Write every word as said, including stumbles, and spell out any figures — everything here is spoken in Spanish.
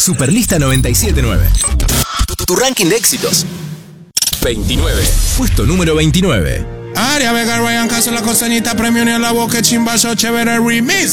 Superlista noventa y siete nueve. Tu, tu ranking de éxitos. veintinueve. Puesto número veintinueve. Aria Vega, Ryan Castro, La Costeñita, Premio Ni a la Boca, Chimbazo, Chévere Remix.